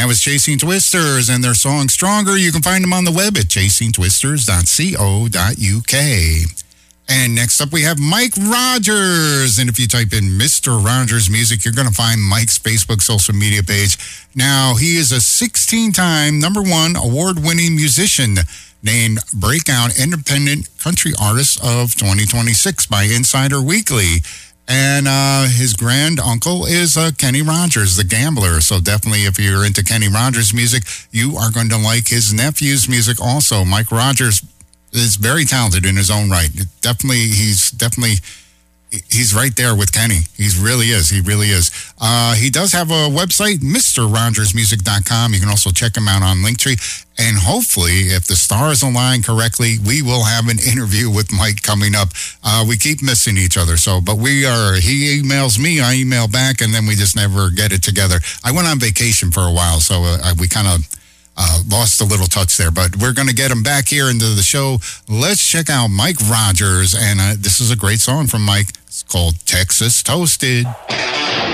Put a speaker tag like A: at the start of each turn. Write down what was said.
A: that was Chasing Twisters and their song Stronger. You can find them on the web at chasingtwisters.co.uk. And next up, we have Mike Rogers. And if you type in Mr. Rogers Music, you're going to find Mike's Facebook social media page. Now, he is a 16-time #1 award-winning musician named Breakout Independent Country Artist of 2026 by Insider Weekly. And his grand uncle is Kenny Rogers, the gambler. So definitely, if you're into Kenny Rogers music, you are going to like his nephew's music also. Mike Rogers is very talented in his own right. He's right there with Kenny. He really is. He does have a website, MrRogersMusic.com. You can also check him out on Linktree. And hopefully, if the stars align correctly, we will have an interview with Mike coming up. We keep missing each other. He emails me, I email back, and then we just never get it together. I went on vacation for a while, so we kind of lost a little touch there, but we're going to get him back here into the show. Let's check out Mike Rogers, and this is a great song from Mike. It's called Texas Toasted.